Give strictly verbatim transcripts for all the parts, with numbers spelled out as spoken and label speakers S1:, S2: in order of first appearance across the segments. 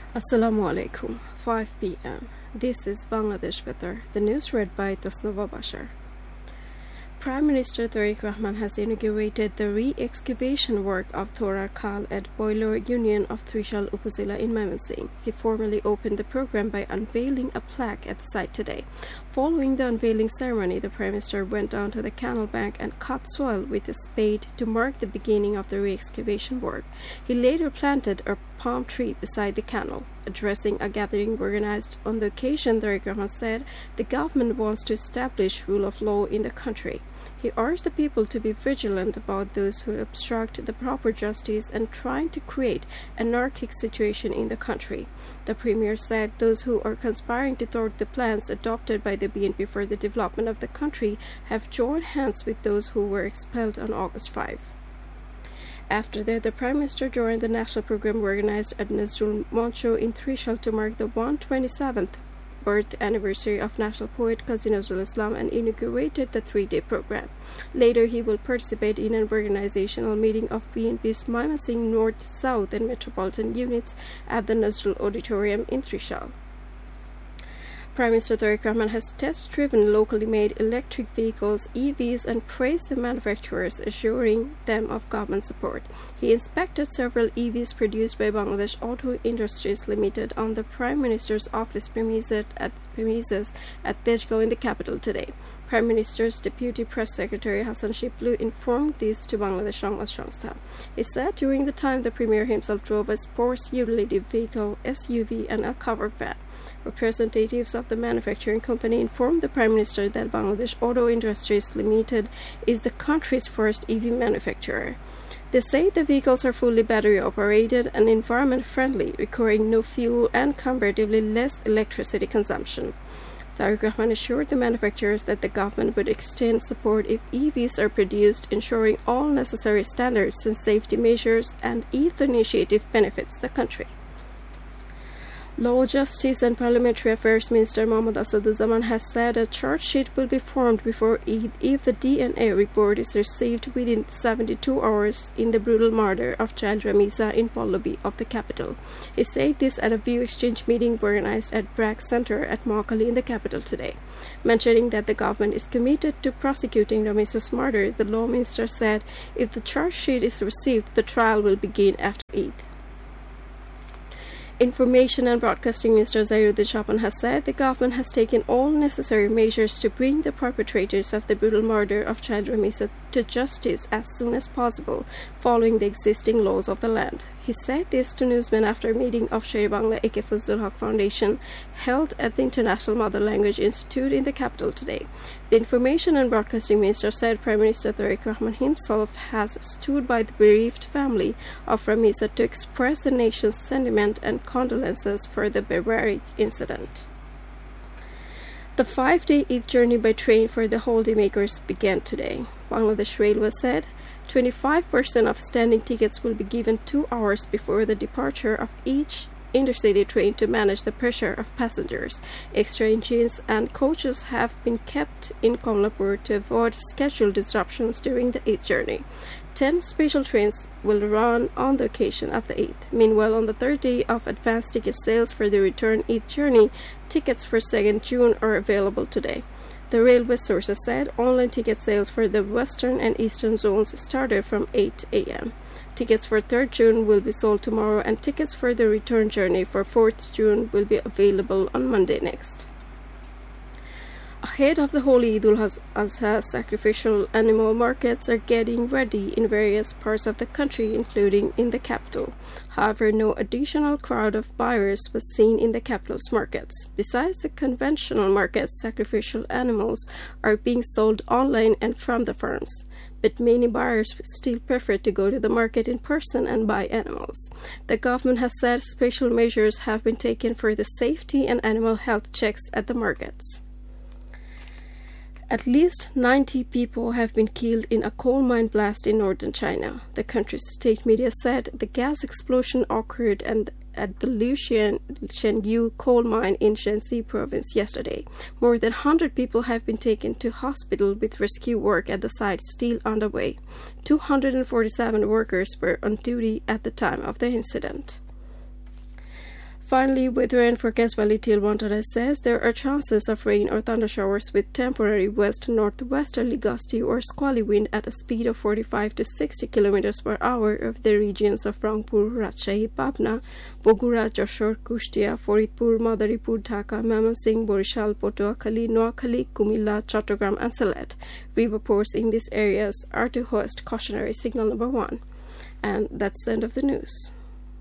S1: Assalamu alaikum, five p m This is Bangladesh Better, the news read by Tasnova Bashar. Prime Minister Tariq Rahman has inaugurated the re-excavation work of Thora Khal at Boiler Union of Trishal Upazila in Mymensingh. He formally opened the program by unveiling a plaque at the site today. Following the unveiling ceremony, the Prime Minister went down to the canal bank and cut soil with a spade to mark the beginning of the re-excavation work. He later planted a palm tree beside the canal. Addressing a gathering organized on the occasion, Tariq Rahman said the government wants to establish rule of law in the country. He urged the people to be vigilant about those who obstruct the proper justice and trying to create an anarchic situation in the country. The Premier said those who are conspiring to thwart the plans adopted by the B N P for the development of the country have joined hands with those who were expelled on August fifth. After that, the Prime Minister joined the national program organized at Nazrul Moncho in Trishal to mark the one hundred twenty-seventh birth anniversary of national poet Qazi Nazrul Islam and inaugurated the three-day program. Later, he will participate in an organizational meeting of B N P's Mymensingh North, South and Metropolitan units at the Nazrul Auditorium in Trishal. Prime Minister Tariq Rahman has test-driven locally made electric vehicles, E Vs, and praised the manufacturers, assuring them of government support. He inspected several E Vs produced by Bangladesh Auto Industries Limited on the Prime Minister's office premises at, premises at Tejgaon in the capital today. Prime Minister's Deputy Press Secretary Hassan Shiplu informed this to Bangladesh Samvad Sangstha. He said during the time the Premier himself drove a sports utility vehicle, S U V, and a covered van. Representatives of the manufacturing company informed the Prime Minister that Bangladesh Auto Industries Limited is the country's first E V manufacturer. They say the vehicles are fully battery operated and environment friendly, requiring no fuel and comparatively less electricity consumption. Tariq Rahman assured the manufacturers that the government would extend support if E Vs are produced, ensuring all necessary standards and safety measures, and if the initiative benefits the country. Law, Justice and Parliamentary Affairs Minister Mohammad Asaduzzaman has said a charge sheet will be formed before Eid if the D N A report is received within seventy-two hours in the brutal murder of child Ramisa in Pallavi of the capital. He said this at a view exchange meeting organized at Bragg Center at Mohali in the capital today. Mentioning that the government is committed to prosecuting Ramisa's murder, the Law Minister said if the charge sheet is received, the trial will begin after Eid. Information and Broadcasting Minister Zahiruddin Chauhan has said the government has taken all necessary measures to bring the perpetrators of the brutal murder of child Ramisa to justice as soon as possible, following the existing laws of the land. He said this to newsmen after a meeting of Sher Bangla A K Fazlul Haq Foundation held at the International Mother Language Institute in the capital today. The Information and Broadcasting Minister said Prime Minister Tariq Rahman himself has stood by the bereaved family of Ramisa to express the nation's sentiment and condolences for the barbaric incident. The five-day Eid journey by train for the holidaymakers began today. Bangladesh Railway said twenty-five percent of standing tickets will be given two hours before the departure of each intercity train to manage the pressure of passengers. Extra engines and coaches have been kept in Komlapur to avoid schedule disruptions during the Eid journey. Ten special trains will run on the occasion of the Eid. Meanwhile, on the third day of advanced ticket sales for the return Eid journey, tickets for second June are available today. The railway sources said online ticket sales for the western and eastern zones started from eight a m Tickets for third June will be sold tomorrow, and tickets for the return journey for fourth June will be available on Monday next. Ahead of the Holy Eid al-Azha, sacrificial animal markets are getting ready in various parts of the country, including in the capital. However, no additional crowd of buyers was seen in the capital's markets. Besides the conventional markets, sacrificial animals are being sold online and from the farms. But many buyers still prefer to go to the market in person and buy animals. The government has said special measures have been taken for the safety and animal health checks at the markets. At least ninety people have been killed in a coal mine blast in northern China. The country's state media said the gas explosion occurred and at the Luxian Chengyu coal mine in Shanxi province yesterday. More than one hundred people have been taken to hospital with rescue work at the site still underway. two hundred forty-seven workers were on duty at the time of the incident. Finally, weather and forecast by Little Montana says there are chances of rain or thunder showers with temporary west-northwesterly gusty or squally wind at a speed of forty-five to sixty kilometers per hour over the regions of Rangpur, Rajshahi, Pabna, Bogura, Joshore, Kushtia, Faridpur, Madaripur, Dhaka, Mymensingh, Borishal, Patuakhali, Noakhali, Kumilla, Chattogram, and Sylhet. River ports in these areas are to host cautionary signal number one. And that's the end of the news.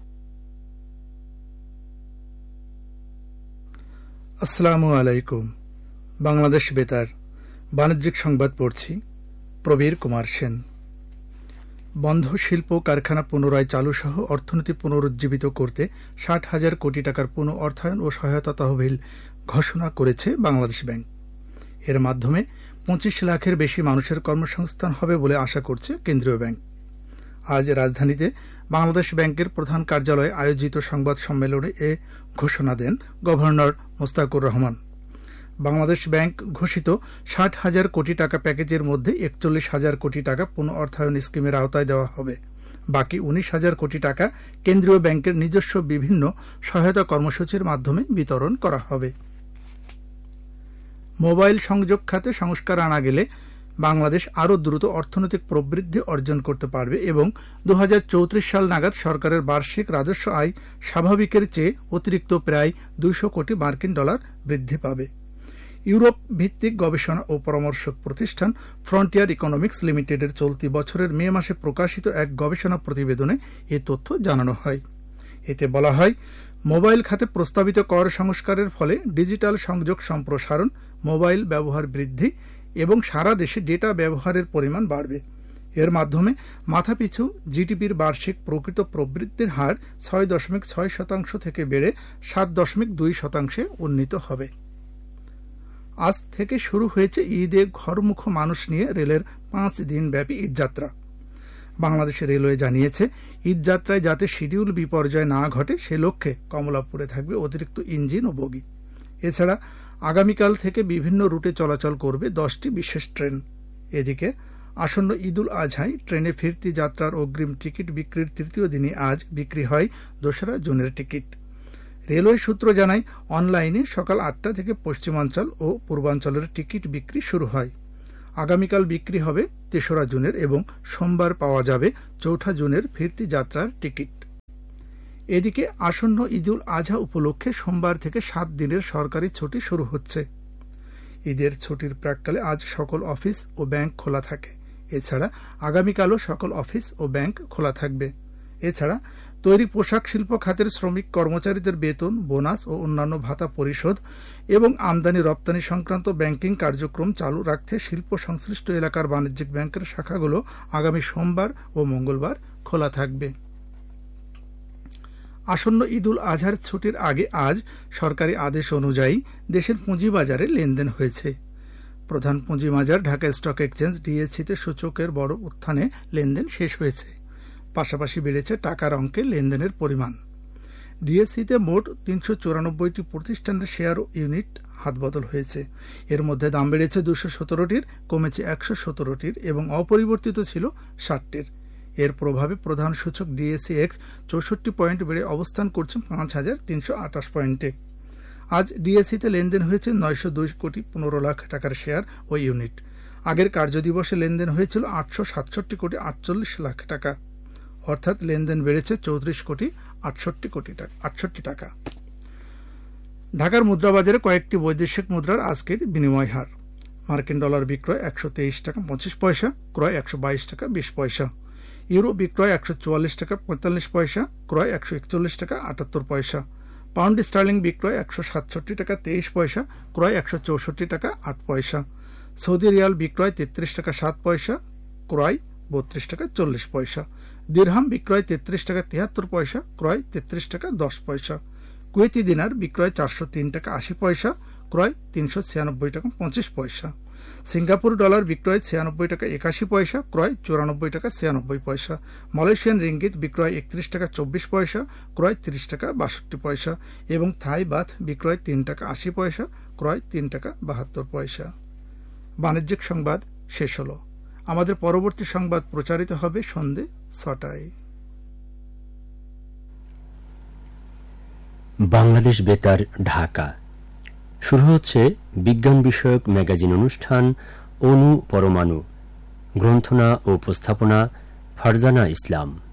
S2: আসসালামু আলাইকুম। বাংলাদেশ বেতার বাণিজ্যিক সংবাদ পড়ছি প্রবীর কুমার সেন। বন্ধ শিল্প কারখানা পুনরায় চালু সহ অর্থনীতি পুনরুজ্জীবিত করতে ষাট হাজার কোটি টাকার পুনঃ অর্থায়ন ও সহায়তা তহবিল ঘোষণা করেছে বাংলাদেশ ব্যাংক। এর মাধ্যমে পঁচিশ লাখের বেশি মানুষের কর্মসংস্থান হবে বলে আশা করছে কেন্দ্রীয় ব্যাংক। আজ রাজধানীতে বাংলাদেশ ব্যাংকের প্রধান কার্যালয়ে আয়োজিত সংবাদ সম্মেলনে এ ঘোষণা দেন গভর্নর মোস্তাকুর রহমান। বাংলাদেশ ব্যাংক ঘোষিত ষাট হাজার কোটি টাকা প্যাকেজের মধ্যে একচল্লিশ হাজার কোটি টাকা পুনঃ অর্থায়ন স্কিমের আওতায় দেওয়া হবে। বাকি উনিশ হাজার কোটি টাকা কেন্দ্রীয় ব্যাংকের নিজস্ব বিভিন্ন সহায়তা কর্মসূচির মাধ্যমে বিতরণ করা হবে। মোবাইল সংযোগ খাতে সংস্কার আনা গেলে বাংলাদেশ আরও দ্রুত অর্থনৈতিক প্রবৃদ্ধি অর্জন করতে পারবে এবং দু হাজার চৌত্রিশ সাল নাগাদ সরকারের বার্ষিক রাজস্ব আয় স্বাভাবিকের চেয়ে অতিরিক্ত প্রায় দুইশো কোটি মার্কিন ডলার বৃদ্ধি পাবে। ইউরোপ ভিত্তিক গবেষণা ও পরামর্শক প্রতিষ্ঠান ফ্রন্টিয়ার ইকোনমিক্স লিমিটেডের চলতি বছরের মে মাসে প্রকাশিত এক গবেষণা প্রতিবেদনে এ তথ্য জানানো হয়। এতে বলা হয়, মোবাইল খাতে প্রস্তাবিত কর সংস্কারের ফলে ডিজিটাল সংযোগ সম্প্রসারণ, মোবাইল ব্যবহার বৃদ্ধি এবং সারা দেশে ডেটা ব্যবহারের পরিমাণ বাড়বে। এর মাধ্যমে মাথাপিছু জিডিপির বার্ষিক প্রকৃত প্রবৃদ্ধির হার ছয় দশমিক ছয় শতাংশ থেকে বেড়ে সাত দশমিক দুই শতাংশে উন্নীত হবে। আজ থেকে শুরু হয়েছে ঈদে ঘরমুখ মানুষ নিয়ে রেলের পাঁচ দিন ব্যাপী ঈদযাত্রা। বাংলাদেশ রেলওয়ে জানিয়েছে, ঈদযাত্রায় যাতে শিডিউল বিপর্যয় না ঘটে সে লক্ষ্যে কমলাপুরে থাকবে অতিরিক্ত ইঞ্জিন ও বগি। এছাড়া আগামীকাল থেকে বিভিন্ন রুটে চলাচল করবে দশটি বিশেষ ট্রেন। এদিকে আসন্ন ঈদুল আজহায় ট্রেনে ফিরতি যাত্রার অগ্রিম টিকিট বিক্রির তৃতীয় দিনে আজ বিক্রি হয় দোসরা জুনের টিকিট। রেলওয়ে সূত্র জানায়, অনলাইনে সকাল আটটা থেকে পশ্চিমাঞ্চল ও পূর্বাঞ্চলের টিকিট বিক্রি শুরু হয়। আগামীকাল বিক্রি হবে তেসরা জুনের এবং সোমবার পাওয়া যাবে চৌঠা জুনের ফিরতি যাত্রার টিকিট। এদিকে আসন্ন ঈদুল আজহা উপলক্ষে সোমবার থেকে সাত দিনের সরকারি ছুটি শুরু হচ্ছে। ঈদের ছুটির প্রাক্কালে আজ সকল অফিস ও ব্যাংক খোলা থাকে। এছাড়া আগামীকালও সকল অফিস ও ব্যাংক খোলা থাকবে। এছাড়া তৈরি পোশাক শিল্প খাতের শ্রমিক কর্মচারীদের বেতন, বোনাস ও অন্যান্য ভাতা পরিশোধ এবং আমদানি রপ্তানি সংক্রান্ত ব্যাংকিং কার্যক্রম চালু রাখতে শিল্প সংশ্লিষ্ট এলাকার বাণিজ্যিক ব্যাংকের শাখাগুলো আগামী সোমবার ও মঙ্গলবার খোলা থাকবে। আসন্ন ঈদুল আজহার ছুটির আগে আজ সরকারি আদেশ অনুযায়ী দেশের পুঁজিবাজারে লেনদেন হয়েছে। প্রধান পুঁজিবাজার ঢাকা স্টক এক্সচেঞ্জ ডিএসসিতে সূচকের বড় উত্থানে লেনদেন শেষ হয়েছে। পাশাপাশি বেড়েছে টাকার অঙ্কে লেনদেনের পরিমাণ। ডিএসসিতে মোট তিনশো চুরানব্বইটি প্রতিষ্ঠানের শেয়ার ও ইউনিট হাতবদল হয়েছে। এর মধ্যে দাম বেড়েছে দুশো সতেরোটির, কমেছে একশো সতেরোটির এবং অপরিবর্তিত ছিল ষাটটির। এর প্রভাবে প্রধান সূচক ডিএসসি এক্স চৌষট্টি পয়েন্ট বেড়ে অবস্থান করছে পাঁচ হাজার তিনশো আঠাশ পয়েন্টে। আজ ডিএসসিতে লেনদেন হয়েছে নয়শো দুই কোটি পনেরো লাখ টাকার শেয়ার ও ইউনিট। আগের কার্যদিবসে লেনদেন হয়েছিল আটশো সাতষট্টি কোটি আটচল্লিশ লাখ টাকা, অর্থাৎ লেনদেন বেড়েছে চৌত্রিশ কোটি আটষট্টি কোটি টাকা আটষট্টি টাকা। ঢাকার মুদ্রাবাজারে কয়েকটি বৈদেশিক মুদ্রার আজকের বিনিময় হার। মার্কিন ডলার বিক্রয় একশো তেইশ টাকা পঁচিশ পয়সা, ক্রয় একশো বাইশ টাকা বিশ পয়সা। ইউরো বিক্রয় একশো চুয়াল্লিশ টাকা পঁয়তাল্লিশ পয়সা, ক্রয় একশো একচল্লিশ টাকা আটাত্তর পয়সা। পাউন্ড স্টার্লিং বিক্রয় একশো সাতষট্টি টাকা তেইশ পয়সা, ক্রয় একশো চৌষট্টি টাকা আট পয়সা। সৌদি রিয়াল বিক্রয় তেত্রিশ টাকা সাত পয়সা, ক্রয় বত্রিশ টাকা চল্লিশ পয়সা। দিরহাম বিক্রয় তেত্রিশ টাকা তিয়াত্তর পয়সা, ক্রয় তেত্রিশ টাকা দশ পয়সা। কুয়েতি দিনার বিক্রয় চারশো তিন টাকা আশি পয়সা, ক্রয় তিনশো ছিয়ানব্বই টাকা পঁচিশ পয়সা। সিঙ্গাপুর ডলার বিক্রয় ছিয়ানব্বই টাকা একাশি পয়সা, ক্রয় চুরানব্বই টাকা ছিয়ানব্বই পয়সা। মালয়েশিয়ান রিঙ্গিত বিক্রয় একত্রিশ টাকা চব্বিশ পয়সা, ক্রয় তিরিশ টাকা বাষট্টি পয়সা এবং থাই বাথ বিক্রয় তিন টাকা আশি পয়সা, ক্রয় তিন টাকা বাহাত্তর পয়সা। বাণিজ্যিক সংবাদ শেষ হল। আমাদের পরবর্তী সংবাদ প্রচারিত হবে সন্ধে ছটায়।
S3: বাংলাদেশ বেতার ঢাকা। শুরু হচ্ছে বিজ্ঞান বিষয়ক ম্যাগাজিন অনুষ্ঠান অণু পরমাণু। গ্রন্থনা ও উপস্থাপনা ফারজানা ইসলাম।